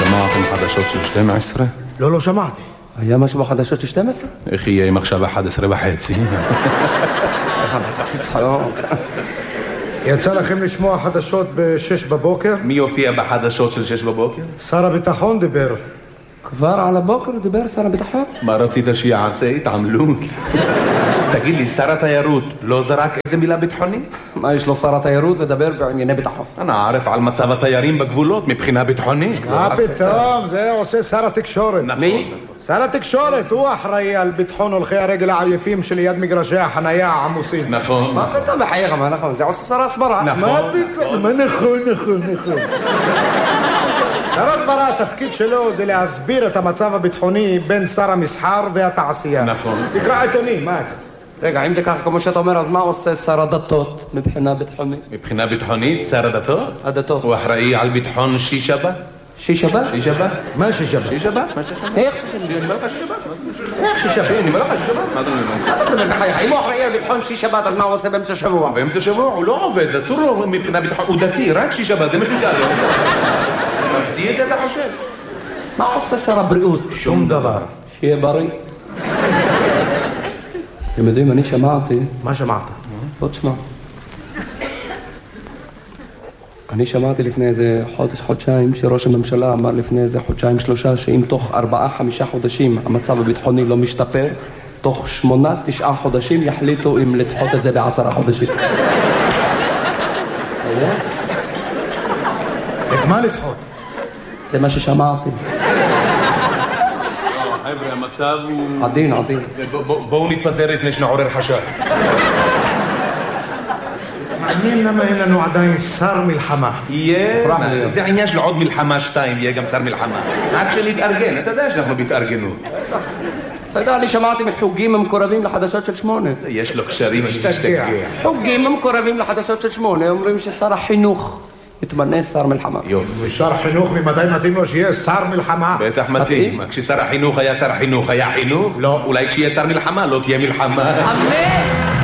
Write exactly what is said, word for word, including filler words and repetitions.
שמעתם חדשות של שתים עשרה? לא, לא שמעתי. היה משהו בחדשות של שתים עשרה? איך יהיה עם עכשיו אחת עשרה וחצי? יצא לכם לשמוע חדשות בשש בבוקר? מי יופיע בחדשות של שש בבוקר? שר הביטחון דיבר. כבר על הבוקר דיבר שר הביטחון? מה רצית שיעשה? התעמלות. תגיד לי, שר התיירות לא זרק איזה מילה ביטחונית? מה יש לו שר התיירות לדבר בענייני ביטחון? אני ערף על מצב התיירים בגבולות מבחינה ביטחונית. מה פתאום? זה עושה שר התקשורת. מי? שר התקשורת, הוא אחראי על ביטחון הולכי הרגל העייפים שליד מגרשי החנייה העמוסים. נכון. מה פתאום בחייך, מה נכון? זה עושה שר הסברה. נכון. מה פתאום? מה נכון, נכון, נכון. שר הסברה, התפקיד שלו זה להסביר את המצב הביטחוני בין שר המסחר והתעשייה. נכון. תקרא עיתונים, מה? רגע, אם זה ככה כמו שאתה אומר, אז מה עושה שר הדתות מבחינה ביטחונית? מבחינה ביטחונית, שר הדתות? הדתות. הוא אחראי על ביטחון שישבת? שישבת? שישבת? מה שישבת? שישבת? איך שישבת? אני אומר לך שישבת? איך שישבת? אני אומר לך שישבת? מה אתה אומר? אתה מדבר בחייך, אם הוא אחראי על ביטחון שישבת, אז מה הוא עושה באמצע שבוע? באמצע שבוע הוא לא עובד, אסור לו מבחינה ביטחון, הוא דתי, רק שישבת, זה מפיקה לו. ממציא את זה, אתה חושב? מה עושה שר הבריאות? שום דבר. שיהיה בריא. אתם יודעים, אני שמעתי... מה שמעת? בוא תשמע. אני שמעתי לפני איזה חודש, חודשיים, שראש הממשלה אמר לפני איזה חודשיים, שלושה, שאם תוך ארבעה, חמישה חודשים המצב הביטחוני לא משתפר, תוך שמונה, תשעה חודשים יחליטו אם לדחות את זה בעשרה חודשים. את מה לדחות? זה מה ששמעתי. חבר'ה, המצב הוא... עדין, עדין. בואו נתפזר לפני שנעורר חשד. מעניין למה אין לנו עדיין שר מלחמה. יהיה, זה העניין של עוד מלחמה שתיים, יהיה גם שר מלחמה. עד שנתארגן, אתה יודע שאנחנו בהתארגנות. אתה יודע, אני שמעתי מחוגים המקורבים לחדשות של שמונה. יש לו קשרים, משתגע. חוגים המקורבים לחדשות של שמונה אומרים ששר החינוך יתמנה שר מלחמה. יופי. ושר החינוך ממתי מתאים לו שיהיה שר מלחמה? בטח מתאים. כששר החינוך היה שר החינוך, היה חינוך? לא. אולי כשיהיה שר מלחמה, לא תהיה מלחמה. אמן!